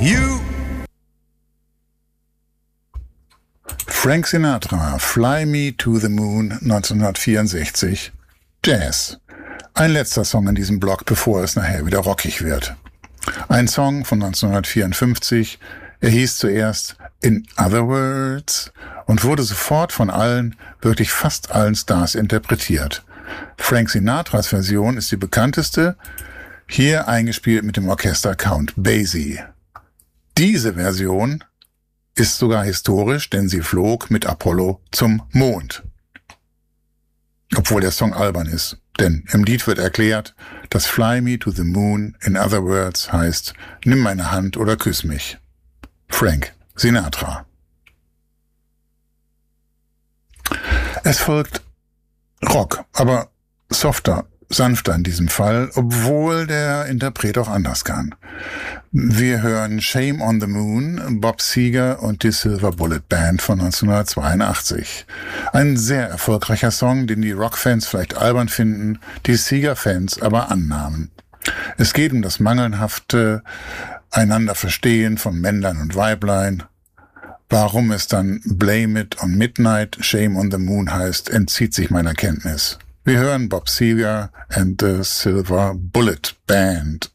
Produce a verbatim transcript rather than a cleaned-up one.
You. Frank Sinatra, Fly Me to the Moon, neunzehnhundertvierundsechzig, Jazz. Ein letzter Song in diesem Block, bevor es nachher wieder rockig wird. Ein Song von neunzehnhundertvierundfünfzig, er hieß zuerst In Other Words und wurde sofort von allen, wirklich fast allen Stars interpretiert. Frank Sinatras Version ist die bekannteste, hier eingespielt mit dem Orchester Count Basie. Diese Version ist sogar historisch, denn sie flog mit Apollo zum Mond. Obwohl der Song albern ist, denn im Lied wird erklärt, dass Fly Me to the Moon, in other words, heißt, nimm meine Hand oder küss mich. Frank Sinatra. Es folgt Rock, aber softer, sanfter in diesem Fall, obwohl der Interpret auch anders kann. Wir hören Shame on the Moon, Bob Seger und die Silver Bullet Band von neunzehnhundertzweiundachtzig. Ein sehr erfolgreicher Song, den die Rockfans vielleicht albern finden, die Seger-Fans aber annahmen. Es geht um das mangelhafte Einander-Verstehen von Männlein und Weiblein. Warum es dann Blame It on Midnight, Shame on the Moon heißt, entzieht sich meiner Kenntnis. Wir hören Bob Seger and the Silver Bullet Band.